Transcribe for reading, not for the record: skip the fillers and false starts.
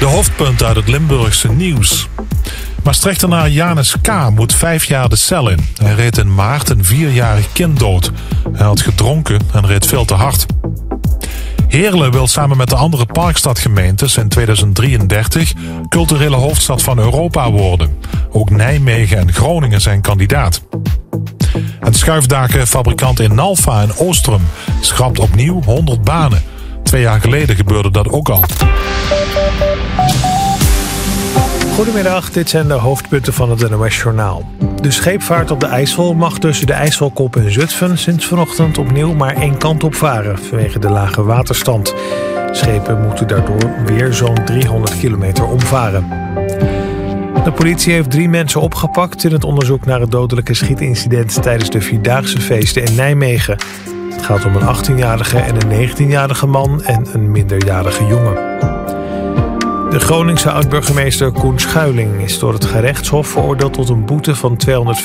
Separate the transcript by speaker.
Speaker 1: hoofdpunten uit het Limburgse nieuws. Maastrichtenaar Janus K. moet 5 jaar de cel in. Hij reed in maart een 4-jarig kind dood. Hij had gedronken en reed veel te hard. Heerlen wil samen met de andere Parkstadgemeentes in 2033 culturele hoofdstad van Europa worden. Ook Nijmegen en Groningen zijn kandidaat. En schuifdakenfabrikant in Nalfa in Oostrum schrapt opnieuw 100 banen. 2 jaar geleden gebeurde dat ook al.
Speaker 2: Goedemiddag, dit zijn de hoofdpunten van het NOS-journaal. De scheepvaart op de IJssel mag tussen de IJsselkop en Zutphen sinds vanochtend opnieuw maar één kant op varen vanwege de lage waterstand. Schepen moeten daardoor weer zo'n 300 kilometer omvaren. De politie heeft 3 mensen opgepakt in het onderzoek naar het dodelijke schietincident tijdens de Vierdaagse feesten in Nijmegen. Het gaat om een 18-jarige en een 19-jarige man en een minderjarige jongen. De Groningse oud-burgemeester Koen Schuiling is door het gerechtshof veroordeeld tot een boete van